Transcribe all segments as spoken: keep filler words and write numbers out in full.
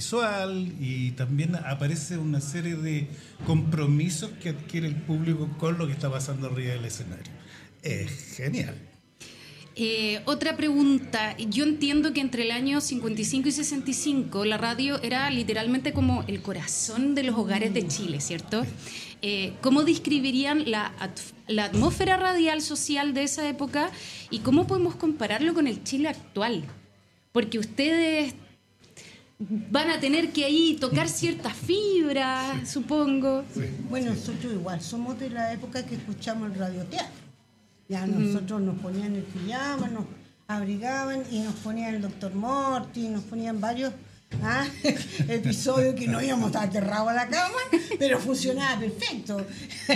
audiovisual, y también aparece una serie de compromisos que adquiere el público con lo que está pasando arriba del escenario. Es genial. Eh, otra pregunta. Yo entiendo que entre el año cincuenta y cinco y sesenta y cinco la radio era literalmente como el corazón de los hogares de Chile, ¿cierto? Eh, ¿Cómo describirían la, at- la atmósfera radial social de esa época y cómo podemos compararlo con el Chile actual? Porque ustedes van a tener que ahí tocar ciertas fibras, sí, supongo. Sí. Bueno, nosotros igual somos de la época que escuchamos el radioteatro. Ya nosotros nos ponían el pijama, nos abrigaban y nos ponían el doctor Morty, nos ponían varios ¿ah? episodios que no íbamos aterrados a la cama, pero funcionaba perfecto.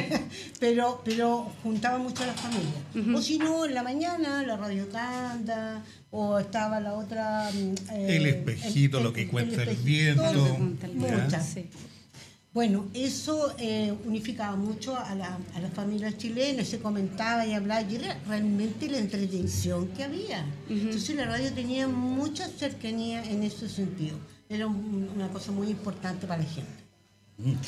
pero pero juntaba mucho a la familia. Uh-huh. O si no, en la mañana la radio tanda, o estaba la otra... Eh, el espejito, el, el, lo que el, cuenta el, el viento. Muchas. Sí. Bueno, eso eh, unificaba mucho a la, a la familia chilena, se comentaba y hablaba, y era realmente la entretención que había. Uh-huh. Entonces la radio tenía mucha cercanía en ese sentido. Era un, una cosa muy importante para la gente. Uh-huh.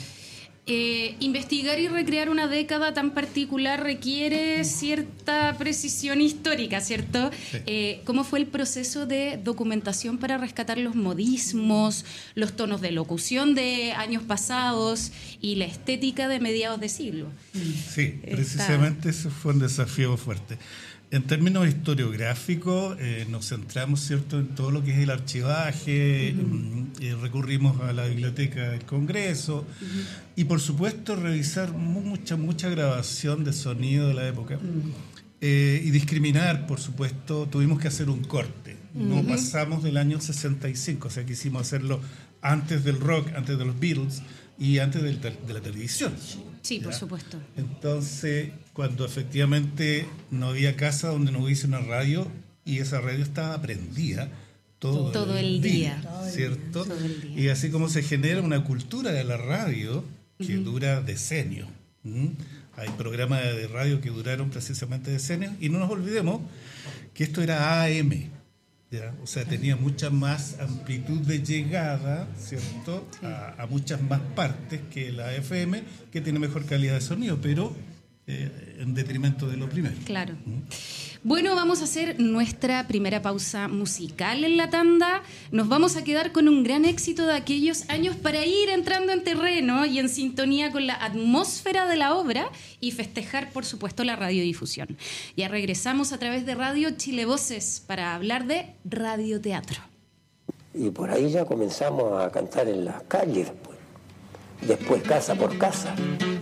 Eh, investigar y recrear una década tan particular requiere cierta precisión histórica, ¿cierto? Sí. Eh, ¿Cómo fue el proceso de documentación para rescatar los modismos, los tonos de locución de años pasados y la estética de mediados de siglo? Sí, precisamente Esta... ese fue un desafío fuerte. En términos historiográficos, eh, nos centramos, ¿cierto?, en todo lo que es el archivaje, uh-huh. eh, recurrimos a la Biblioteca del Congreso, uh-huh. y por supuesto revisar mucha, mucha grabación de sonido de la época, uh-huh. eh, y discriminar, por supuesto, tuvimos que hacer un corte, uh-huh. no pasamos del año sesenta y cinco, o sea, quisimos hacerlo antes del rock, antes de los Beatles y antes de, de la televisión. Sí, ¿ya? Por supuesto. Entonces, cuando efectivamente no había casa donde no hubiese una radio, y esa radio estaba prendida todo, todo el, el día, día ¿cierto? Todo el día. Y así como se genera una cultura de la radio que uh-huh. dura decenios. ¿Mm? Hay programas de radio que duraron precisamente decenios, y no nos olvidemos que esto era A M. ¿Ya? O sea, tenía mucha más amplitud de llegada, ¿cierto? Sí. A, a muchas más partes que la F M, que tiene mejor calidad de sonido, pero eh, en detrimento de lo primero. Claro. ¿Mm? Bueno, vamos a hacer nuestra primera pausa musical en la tanda. Nos vamos a quedar con un gran éxito de aquellos años para ir entrando en terreno y en sintonía con la atmósfera de la obra y festejar, por supuesto, la radiodifusión. Ya regresamos a través de Radio Chile Voces para hablar de radioteatro. Y por ahí ya comenzamos a cantar en las calles después, después casa por casa.